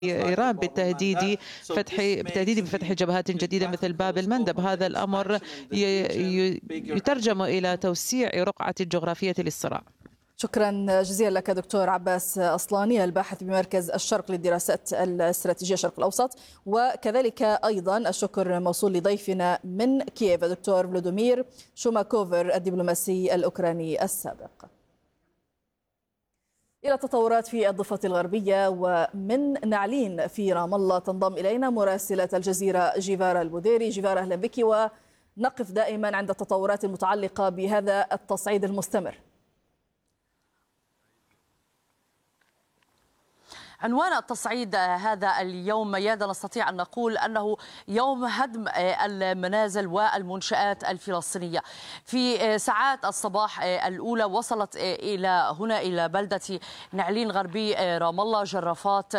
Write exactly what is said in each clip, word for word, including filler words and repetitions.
إيران بالتهديد فتح بالتهديد بفتح جبهات جديدة مثل باب المندب. هذا الأمر يترجم إلى توسيع رقعة الجغرافية للصراع. شكرا جزيلا لك دكتور عباس أصلاني، الباحث بمركز الشرق للدراسات الاستراتيجية الشرق الأوسط، وكذلك أيضا الشكر موصول لضيفنا من كييف دكتور فلودومير شوماكوفر الدبلوماسي الأوكراني السابق. إلى التطورات في الضفة الغربية، ومن نعلين في رام الله تنضم إلينا مراسلة الجزيرة جيفارا البوديري. جيفارا أهلا بك، ونقف دائما عند التطورات المتعلقة بهذا التصعيد المستمر. عنوان التصعيد هذا اليوم ميادة نستطيع أن نقول أنه يوم هدم المنازل والمنشآت الفلسطينية. في ساعات الصباح الأولى وصلت إلى هنا إلى بلدة نعلين غربي رام الله جرافات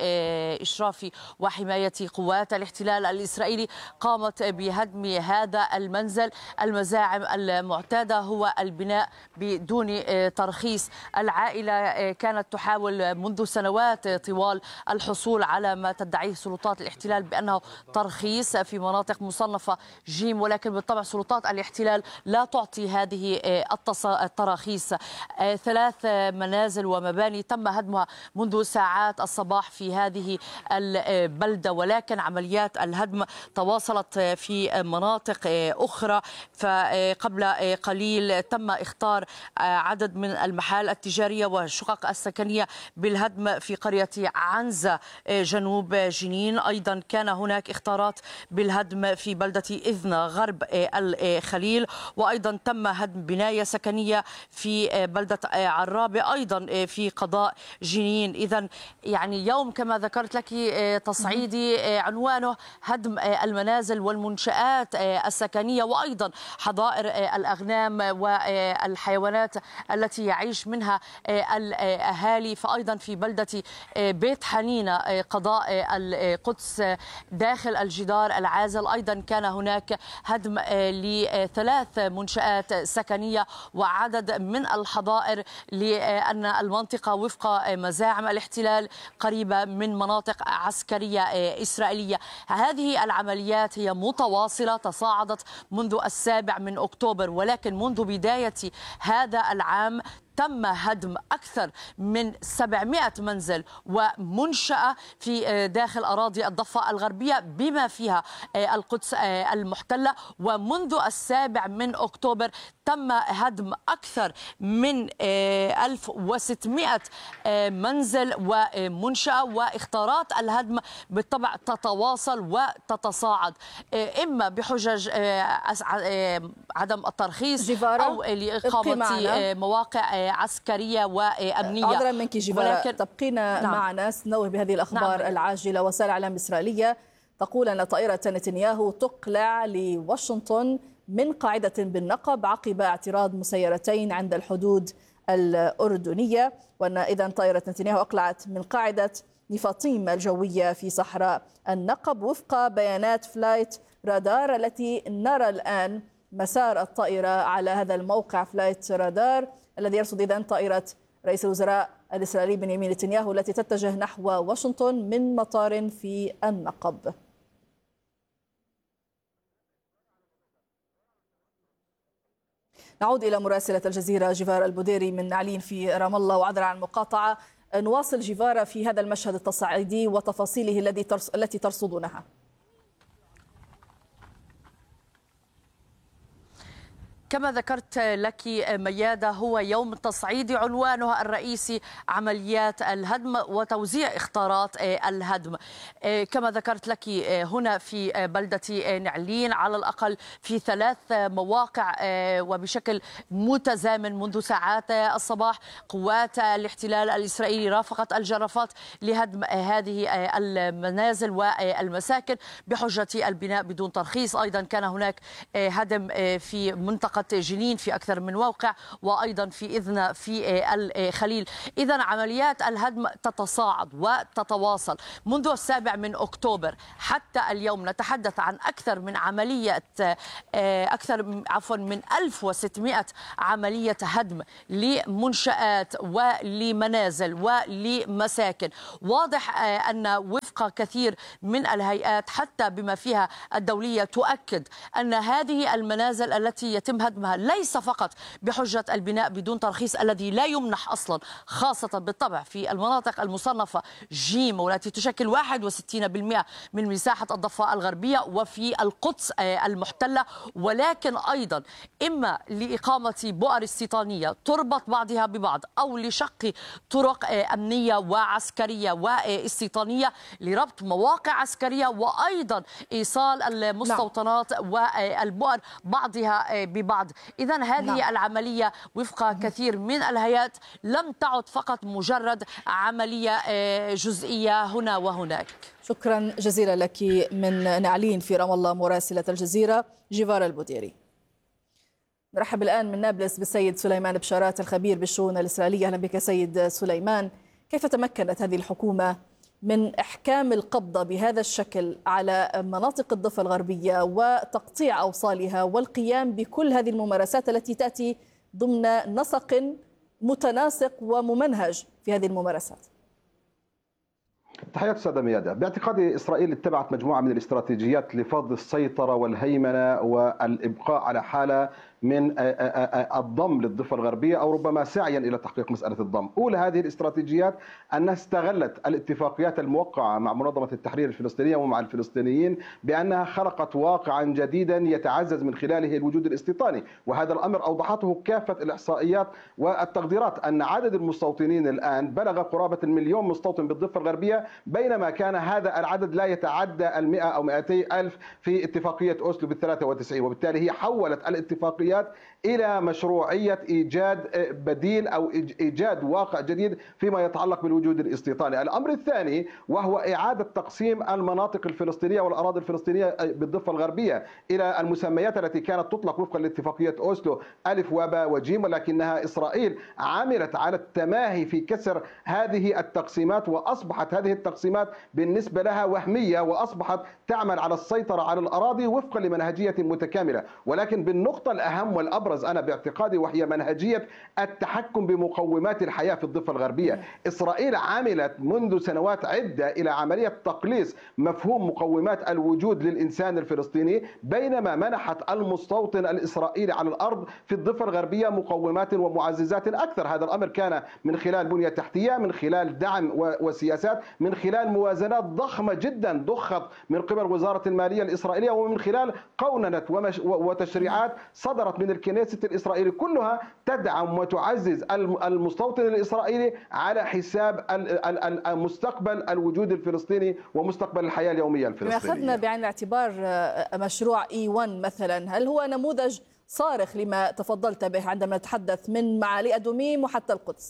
بإشراف وحماية قوات الاحتلال الإسرائيلي قامت بهدم هذا المنزل. المزاعم المعتادة هو البناء بدون ترخيص. العائلة كانت تحاول منذ سنوات طوال الحصول على ما تدعيه سلطات الاحتلال بأنه ترخيص في مناطق مصنفة جيم، ولكن بالطبع سلطات الاحتلال لا تعطي هذه التراخيص. ثلاث منازل ومباني تم هدمها منذ ساعات الصباح في هذه البلدة، ولكن عمليات الهدم تواصلت في مناطق أخرى. فقبل قليل تم إخطار عدد من المحال التجارية والشقق السكنية بالهدم في قرية عنزة جنوب جنين. أيضا كان هناك اختارات بالهدم في بلدة إذنة غرب الخليل، وأيضا تم هدم بناية سكنية في بلدة عرابة أيضا في قضاء جنين. إذن يعني يوم كما ذكرت لك تصعيدي عنوانه هدم المنازل والمنشآت السكنية وأيضا حظائر الأغنام والحيوانات التي يعيش منها الأهالي. فأيضا في بلدة بيت حنينة قضاء القدس داخل الجدار العازل أيضا كان هناك هدم لثلاث منشآت سكنية وعدد من الحظائر، لأن المنطقة وفق مزاعم الاحتلال قريبة من مناطق عسكرية إسرائيلية. هذه العمليات هي متواصلة تصاعدت منذ السابع من أكتوبر، ولكن منذ بداية هذا العام تم هدم أكثر من سبعمائة منزل ومنشأة في داخل أراضي الضفة الغربية بما فيها القدس المحتلة. ومنذ السابع من أكتوبر تم هدم أكثر من ألف وستمائة منزل ومنشأة، واختارات الهدم بالطبع تتواصل وتتصاعد، إما بحجج عدم الترخيص أو لإقامة مواقع عسكرية وأمنية. عذرا منك جيفارا، تبقينا نعم. معنا سنوه بهذه الأخبار نعم. العاجلة. وسائل إعلام إسرائيلية تقول أن طائرة نتنياهو تقلع لواشنطن من قاعدة بالنقب عقب اعتراض مسيرتين عند الحدود الأردنية، وأن إذن طائرة نتنياهو أقلعت من قاعدة نفاطيم الجوية في صحراء النقب وفق بيانات فلايت رادار التي نرى الآن مسار الطائرة على هذا الموقع. فلايت رادار الذي يرصد إذن طائرة رئيس الوزراء الإسرائيلي بنيامين نتنياهو التي تتجه نحو واشنطن من مطار في النقب. نعود إلى مراسلة الجزيرة جيفارا البوديري من نعلين في رام الله، وعذرا عن المقاطعة. نواصل جيفارا في هذا المشهد التصعيدي وتفاصيله التي ترصدونها. كما ذكرت لك ميادة، هو يوم تصعيدي عنوانه الرئيسي عمليات الهدم وتوزيع اختارات الهدم. كما ذكرت لك هنا في بلدة نعلين على الأقل في ثلاث مواقع وبشكل متزامن منذ ساعات الصباح قوات الاحتلال الإسرائيلي رافقت الجرافات لهدم هذه المنازل والمساكن بحجة البناء بدون ترخيص. أيضا كان هناك هدم في منطقة منطقة جنين في أكثر من موقع، وأيضا في إذن في الخليل. إذن عمليات الهدم تتصاعد وتتواصل منذ السابع من أكتوبر حتى اليوم. نتحدث عن أكثر من عملية أكثر عفوا من ألف وستمائة عملية هدم لمنشآت ولمنازل ولمساكن. واضح أن وفق كثير من الهيئات حتى بما فيها الدولية تؤكد أن هذه المنازل التي يتم هدمها ليس فقط بحجة البناء بدون ترخيص الذي لا يمنح أصلا، خاصة بالطبع في المناطق المصنفة جيم والتي تشكل واحد وستين بالمئة من مساحة الضفة الغربية وفي القدس المحتلة، ولكن أيضا إما لإقامة بؤر استيطانية تربط بعضها ببعض أو لشق طرق أمنية وعسكرية واستيطانية لربط مواقع عسكرية وأيضا إيصال المستوطنات والبؤر بعضها ببعض. إذن هذه العملية وفق كثير من الهيئات لم تعد فقط مجرد عملية جزئية هنا وهناك. شكرا جزيلا لك من نعلين في رام الله مراسلة الجزيرة جيفار البوديري. نرحب الآن من نابلس بالسيد سليمان بشارات الخبير بالشؤون الإسرائيلية. أهلا بك سيد سليمان. كيف تمكنت هذه الحكومة من إحكام القبضة بهذا الشكل على مناطق الضفة الغربية وتقطيع أوصالها والقيام بكل هذه الممارسات التي تأتي ضمن نسق متناسق وممنهج في هذه الممارسات؟ تحياتي أستاذة ميادة. باعتقادي إسرائيل اتبعت مجموعة من الاستراتيجيات لفرض السيطرة والهيمنة والإبقاء على حالة من الضم للضفة الغربية أو ربما سعيا إلى تحقيق مسألة الضم. أولى هذه الاستراتيجيات أنها استغلت الاتفاقيات الموقعة مع منظمة التحرير الفلسطينية ومع الفلسطينيين بأنها خلقت واقعا جديدا يتعزز من خلاله الوجود الاستيطاني، وهذا الأمر أوضحته كافة الإحصائيات والتقديرات أن عدد المستوطنين الآن بلغ قرابة المليون مستوطن بالضفة الغربية، بينما كان هذا العدد لا يتعدى المئة أو مئتي ألف في اتفاقية أوسلو بالثلاثة وتسعين، وبالتالي هي حولت الاتفاقيات إلى مشروعية إيجاد بديل أو إيجاد واقع جديد فيما يتعلق بالوجود الاستيطاني. الأمر الثاني وهو إعادة تقسيم المناطق الفلسطينية والأراضي الفلسطينية بالضفة الغربية إلى المسميات التي كانت تطلق وفقا لاتفاقية أوسلو ألف وباء وجيم، ولكنها إسرائيل عملت على التماهي في كسر هذه التقسيمات، وأصبحت هذه التقسيمات بالنسبة لها وهمية، وأصبحت تعمل على السيطرة على الأراضي وفقا لمنهجية متكاملة. ولكن بالنقطة الأهم والأبرز أنا باعتقادي وهي منهجية التحكم بمقومات الحياة في الضفة الغربية. إسرائيل عملت منذ سنوات عدة إلى عملية تقليص مفهوم مقومات الوجود للإنسان الفلسطيني، بينما منحت المستوطن الإسرائيلي على الأرض في الضفة الغربية مقومات ومعززات أكثر. هذا الأمر كان من خلال بنية تحتية، من خلال دعم وسياسات، من خلال موازنات ضخمة جدا ضخت من قبل وزارة المالية الإسرائيلية، ومن خلال قوننة وتشريعات صدرت من الكنيست الإسرائيلي، كلها تدعم وتعزز المستوطن الإسرائيلي على حساب مستقبل الوجود الفلسطيني ومستقبل الحياة اليومية الفلسطينية. أخذنا بعين الاعتبار مشروع إي واحد مثلا، هل هو نموذج صارخ لما تفضلت به عندما نتحدث من معالي أدوميم وحتى القدس؟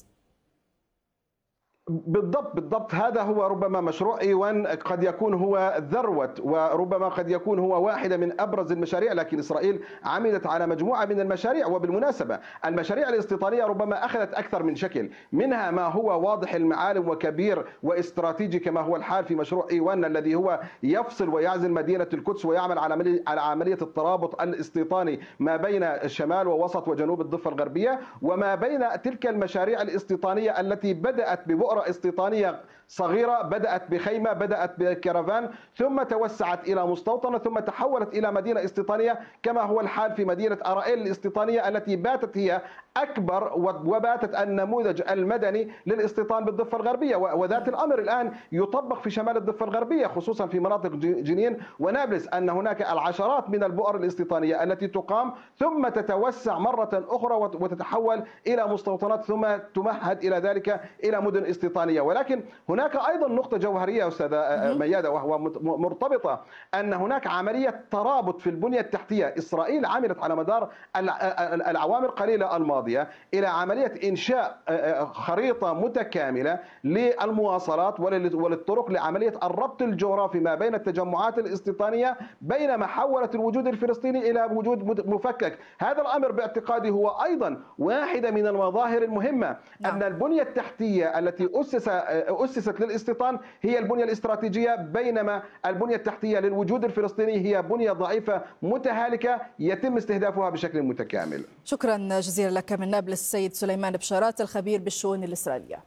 بالضبط بالضبط هذا هو ربما مشروع إي واحد قد يكون هو ذروة، وربما قد يكون هو واحدة من أبرز المشاريع، لكن إسرائيل عملت على مجموعة من المشاريع. وبالمناسبة المشاريع الاستيطانية ربما أخذت أكثر من شكل، منها ما هو واضح المعالم وكبير واستراتيجي كما هو الحال في مشروع إي واحد الذي هو يفصل ويعزل مدينة القدس ويعمل على على عملية الترابط الاستيطاني ما بين شمال ووسط وجنوب الضفة الغربية، وما بين تلك المشاريع الاستيطانية التي بدأت ببؤرة استيطانية صغيرة، بدأت بخيمة، بدأت بكرفان، ثم توسعت إلى مستوطنة، ثم تحولت إلى مدينة استيطانية كما هو الحال في مدينة أرائيل الاستيطانية التي باتت هي أكبر وباتت النموذج المدني للاستيطان بالضفة الغربية. وذات الأمر الآن يطبق في شمال الضفة الغربية خصوصا في مناطق جنين ونابلس، أن هناك العشرات من البؤر الاستيطانية التي تقام ثم تتوسع مرة أخرى وتتحول إلى مستوطنات ثم تمهد إلى ذلك إلى مدن استيطانية. ولكن هناك أيضا نقطة جوهرية أستاذة ميادة وهو مرتبطة أن هناك عملية ترابط في البنية التحتية. إسرائيل عملت على مدار الأعوام القليلة الماضية إلى عملية إنشاء خريطة متكاملة للمواصلات وللطرق لعملية الربط الجغرافي ما بين التجمعات الاستيطانية، بينما حولت الوجود الفلسطيني إلى وجود مفكك. هذا الأمر باعتقادي هو أيضا واحدة من المظاهر المهمة أن البنية التحتية التي أسس أسست للاستيطان هي البنية الاستراتيجية، بينما البنية التحتية للوجود الفلسطيني هي بنية ضعيفة متهالكة يتم استهدافها بشكل متكامل. شكرا جزيلا لك من نابلس السيد سليمان بشارات الخبير بالشؤون الإسرائيلية.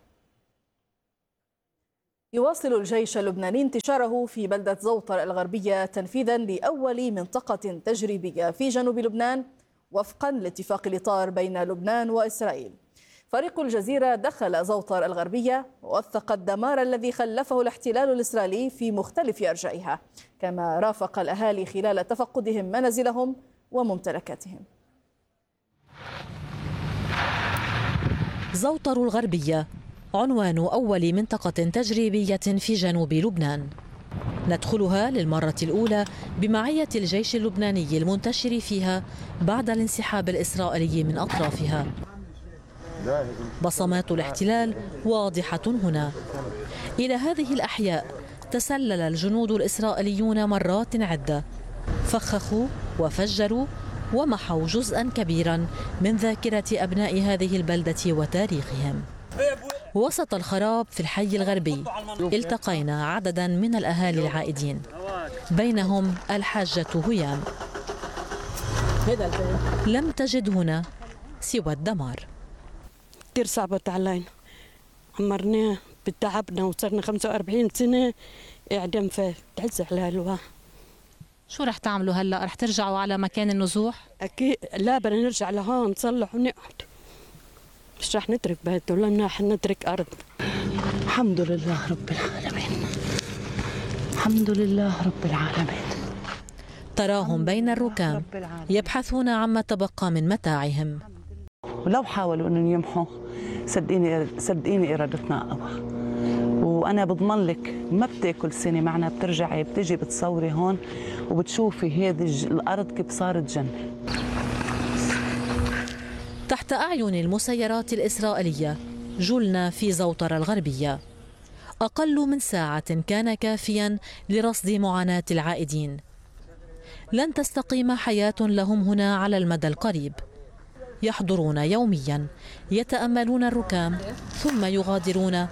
يواصل الجيش اللبناني انتشاره في بلدة زوطر الغربية تنفيذا لأول منطقة تجريبية في جنوب لبنان وفقا لاتفاق الإطار بين لبنان وإسرائيل. فريق الجزيرة دخل زوطر الغربية ووثق الدمار الذي خلفه الاحتلال الإسرائيلي في مختلف أرجائها، كما رافق الأهالي خلال تفقدهم منازلهم وممتلكاتهم. زوطر الغربية عنوان أول منطقة تجريبية في جنوب لبنان، ندخلها للمرة الأولى بمعية الجيش اللبناني المنتشر فيها بعد الانسحاب الإسرائيلي من أطرافها. بصمات الاحتلال واضحة هنا. إلى هذه الأحياء تسلل الجنود الإسرائيليون مرات عدة، فخخوا وفجروا ومحوا جزءا كبيرا من ذاكرة أبناء هذه البلدة وتاريخهم. وسط الخراب في الحي الغربي التقينا عددا من الأهالي العائدين، بينهم الحاجة هيام. لم تجد هنا سوى الدمار. كثير صعبت علينا، عمرناه بتعبنا وصرنا خمسة وأربعين سنة إعدام فتعز على الواحد. شو رح تعملوا هلا؟ رح ترجعوا على مكان النزوح؟ أكيد لا، بدنا نرجع لهون نصلح ونقعد، مش رح نترك بيت ولا رح نترك أرض. الحمد لله رب العالمين، الحمد لله رب العالمين. تراهم بين الركام يبحثون عما تبقى من متاعهم. ولو حاولوا أن يمحوا صدقيني صدقيني إرادتنا أقوى، وأنا بضمن لك ما بتاكل سنة معنا، بترجعي بتجي بتصوري هون وبتشوفي هذه الأرض كيف صارت جنة. تحت أعين المسيرات الإسرائيلية جلنا في زوطر الغربية. أقل من ساعة كان كافيا لرصد معاناة العائدين. لن تستقيم حياة لهم هنا على المدى القريب. يحضرون يوميا، يتأملون الركام ثم يغادرون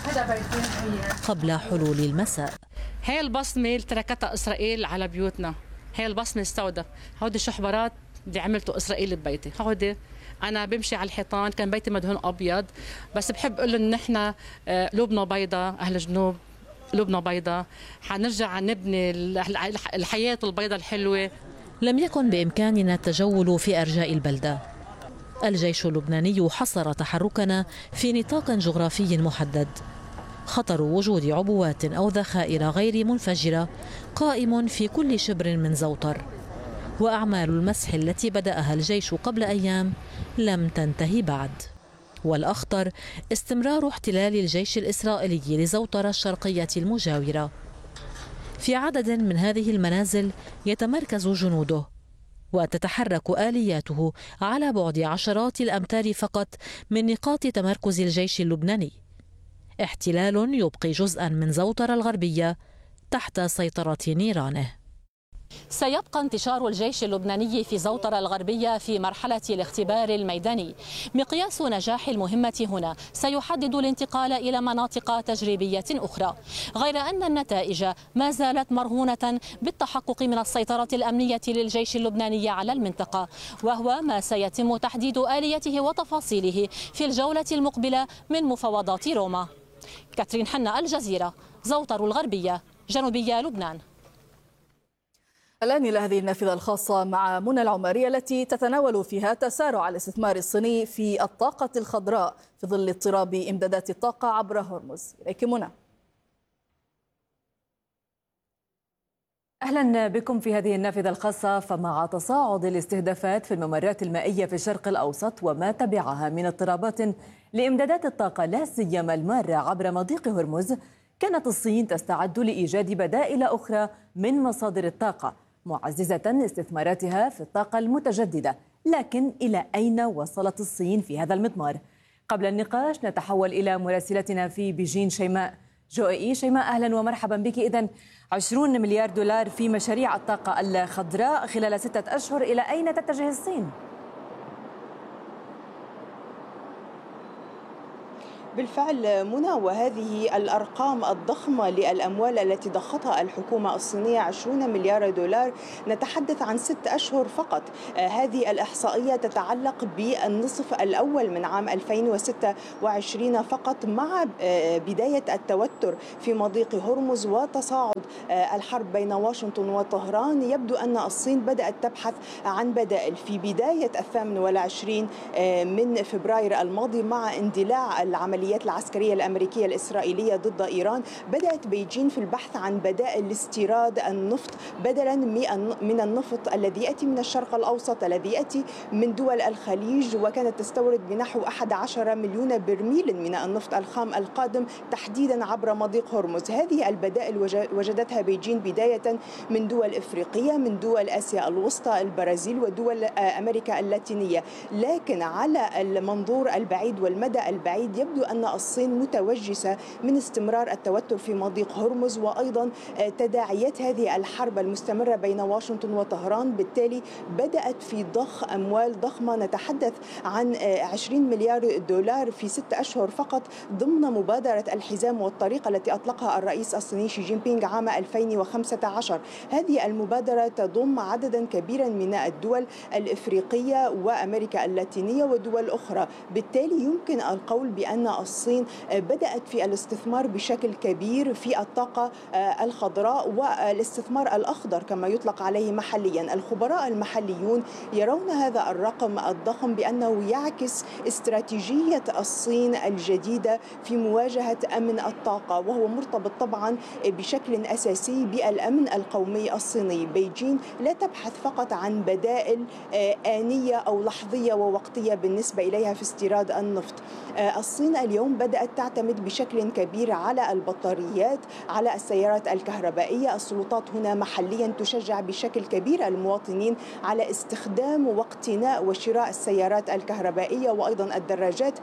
قبل حلول المساء. هاي البصمة اللي تركتها إسرائيل على بيوتنا، هاي البصمة السوداء، هودي شحبرات اللي عملته إسرائيل ببيتي. هودي أنا بمشي على الحيطان، كان بيتي مدهون أبيض، بس بحب أقول إن إحنا قلوبنا بيضاء، أهل الجنوب قلوبنا بيضاء، حنرجع نبني الحياة البيضاء الحلوة. لم يكن بإمكاننا التجول في أرجاء البلدة. الجيش اللبناني حصر تحركنا في نطاق جغرافي محدد. خطر وجود عبوات أو ذخائر غير منفجرة قائم في كل شبر من زوطر، وأعمال المسح التي بدأها الجيش قبل أيام لم تنتهي بعد. والأخطر استمرار احتلال الجيش الإسرائيلي لزوطر الشرقية المجاورة. في عدد من هذه المنازل يتمركز جنوده، وتتحرك آلياته على بعد عشرات الأمتار فقط من نقاط تمركز الجيش اللبناني. احتلال يبقي جزءا من زوطر الغربية تحت سيطرة نيرانه. سيبقى انتشار الجيش اللبناني في زوطر الغربية في مرحلة الاختبار الميداني. مقياس نجاح المهمة هنا سيحدد الانتقال إلى مناطق تجريبية أخرى، غير أن النتائج ما زالت مرهونة بالتحقق من السيطرة الأمنية للجيش اللبناني على المنطقة، وهو ما سيتم تحديد آليته وتفاصيله في الجولة المقبلة من مفاوضات روما. كاترين حنا، الجزيرة، زوطر الغربية، جنوبية لبنان. الآن إلى هذه النافذة الخاصة مع منى العمارية التي تتناول فيها تسارع الاستثمار الصيني في الطاقة الخضراء في ظل اضطراب إمدادات الطاقة عبر هرمز. إليك منى. أهلا بكم في هذه النافذة الخاصة. فمع تصاعد الاستهدافات في الممرات المائية في الشرق الأوسط وما تبعها من اضطرابات لإمدادات الطاقة لا سيما المارة عبر مضيق هرمز، كانت الصين تستعد لإيجاد بدائل أخرى من مصادر الطاقة معززة استثماراتها في الطاقة المتجددة. لكن إلى أين وصلت الصين في هذا المضمار؟ قبل النقاش نتحول إلى مراسلتنا في بيجين شيماء جوئي. شيماء أهلا ومرحبا بك. إذن عشرون مليار دولار في مشاريع الطاقة الخضراء خلال ستة أشهر، إلى أين تتجه الصين؟ بالفعل منى، وهذه الأرقام الضخمة للأموال التي ضختها الحكومة الصينية عشرين مليار دولار، نتحدث عن ست أشهر فقط. هذه الإحصائية تتعلق بالنصف الأول من عام ألفين وستة وعشرين فقط، مع بداية التوتر في مضيق هرمز وتصاعد الحرب بين واشنطن وطهران. يبدو أن الصين بدأت تبحث عن بدائل. في بداية الثامن والعشرين من فبراير الماضي، مع اندلاع العمليات العسكرية الأمريكية الإسرائيلية ضد إيران، بدأت بيجين في البحث عن بدائل لاستيراد النفط بدلا من النفط الذي يأتي من الشرق الأوسط، الذي يأتي من دول الخليج، وكانت تستورد بنحو أحد عشر مليون برميل من النفط الخام القادم تحديدا عبر مضيق هرمز. هذه البدائل وجدتها بيجين بداية من دول إفريقية، من دول آسيا الوسطى، البرازيل ودول أمريكا اللاتينية. لكن على المنظور البعيد والمدى البعيد يبدو أن الصين متوجسة من استمرار التوتر في مضيق هرمز، وأيضا تداعيات هذه الحرب المستمرة بين واشنطن وطهران. بالتالي بدأت في ضخ أموال ضخمة، نتحدث عن عشرين مليار دولار في ست أشهر فقط، ضمن مبادرة الحزام والطريق التي أطلقها الرئيس الصيني شي جين بينغ عام ألفين وخمسة عشر. هذه المبادرة تضم عددا كبيرا من الدول الإفريقية وأمريكا اللاتينية ودول أخرى. بالتالي يمكن القول بأن الصين بدأت في الاستثمار بشكل كبير في الطاقة الخضراء والاستثمار الأخضر كما يطلق عليه محليا. الخبراء المحليون يرون هذا الرقم الضخم بأنه يعكس استراتيجية الصين الجديدة في مواجهة أمن الطاقة، وهو مرتبط طبعا بشكل أساسي بالأمن القومي الصيني. بيجين لا تبحث فقط عن بدائل آنية أو لحظية ووقتية بالنسبة إليها في استيراد النفط. الصين اليوم بدأت تعتمد بشكل كبير على البطاريات، على السيارات الكهربائية. السلطات هنا محليا تشجع بشكل كبير المواطنين على استخدام واقتناء وشراء السيارات الكهربائية وأيضا الدراجات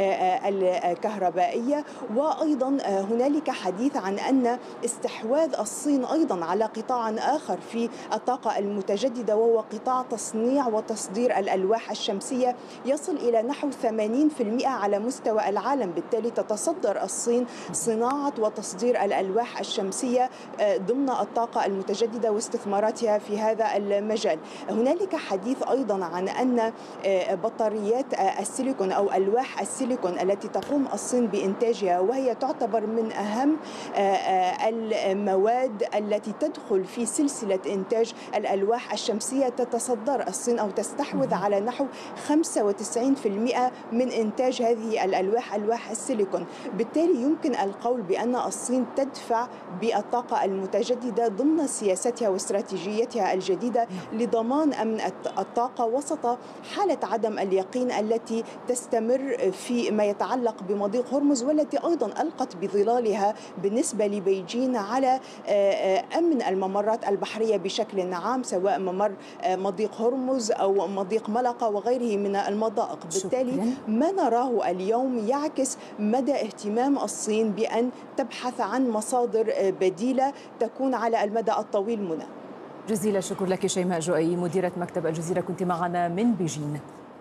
الكهربائية. وأيضا هنالك حديث عن أن استحواذ الصين أيضا على قطاع آخر في الطاقة المتجددة، وهو قطاع تصنيع وتصدير الألواح الشمسية، يصل إلى نحو ثمانين بالمئة على مستوى العالم. بالتالي تتصدر الصين صناعة وتصدير الألواح الشمسية ضمن الطاقة المتجددة واستثماراتها في هذا المجال. هنالك حديث أيضا عن أن بطاريات السيليكون أو ألواح السيليكون التي تقوم الصين بإنتاجها، وهي تعتبر من أهم المواد التي تدخل في سلسلة إنتاج الألواح الشمسية، تتصدر الصين أو تستحوذ على نحو خمسة وتسعين بالمئة من إنتاج هذه الألواح، ألواح السيليكون. بالتالي يمكن القول بأن الصين تدفع بالطاقة المتجددة ضمن سياستها واستراتيجيتها الجديدة لضمان أمن الطاقة وسط حالة عدم اليقين التي تستمر في ما يتعلق بمضيق هرمز، والتي أيضا ألقت بظلالها بالنسبة لبيجين على أمن الممرات البحرية بشكل عام، سواء ممر مضيق هرمز أو مضيق ملقا وغيره من المضائق. بالتالي ما نراه اليوم يعكس مدى اهتمام الصين بأن تبحث عن مصادر بديلة تكون على المدى الطويل. منى، جزيل الشكر لك شيماء جوئي مديرة مكتب الجزيرة، كنت معنا من بيجين.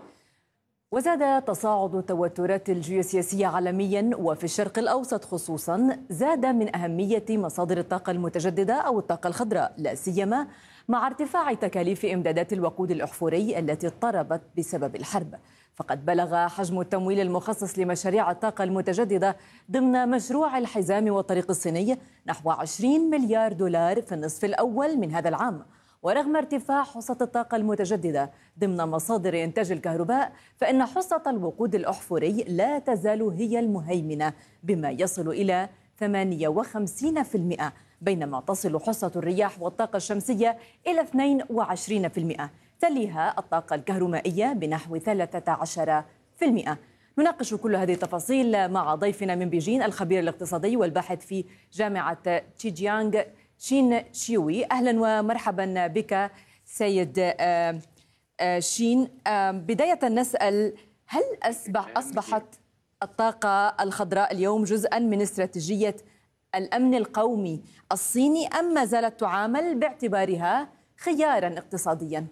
وزاد تصاعد التوترات الجيوسياسية عالميا وفي الشرق الأوسط خصوصا، زاد من أهمية مصادر الطاقة المتجددة أو الطاقة الخضراء، لا سيما مع ارتفاع تكاليف إمدادات الوقود الأحفوري التي اضطربت بسبب الحرب. فقد بلغ حجم التمويل المخصص لمشاريع الطاقة المتجددة ضمن مشروع الحزام والطريق الصيني نحو عشرين مليار دولار في النصف الأول من هذا العام. ورغم ارتفاع حصة الطاقة المتجددة ضمن مصادر إنتاج الكهرباء، فإن حصة الوقود الأحفوري لا تزال هي المهيمنة بما يصل إلى ثمانية وخمسين بالمئة، بينما تصل حصة الرياح والطاقة الشمسية إلى اثنين وعشرين بالمئة، تليها الطاقة الكهرومائية بنحو ثلاثة عشر بالمئة. نناقش كل هذه التفاصيل مع ضيفنا من بيجين الخبير الاقتصادي والباحث في جامعة تشيجيانغ شين شيوي. أهلا ومرحبا بك سيد شين. بداية نسأل، هل أصبح أصبحت الطاقة الخضراء اليوم جزءا من استراتيجية الأمن القومي الصيني أم ما زالت تعامل باعتبارها خيارا اقتصاديا؟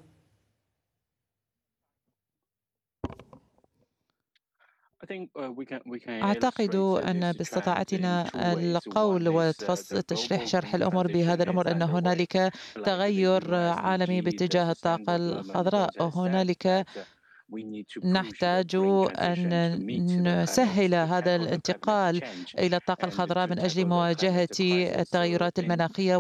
أعتقد أن باستطاعتنا القول وتشريح شرح الأمور بهذا الأمر أن هنالك تغير عالمي باتجاه الطاقة الخضراء، وهنالك نحتاج أن نسهل هذا الانتقال إلى الطاقة الخضراء من أجل مواجهة التغيرات المناخية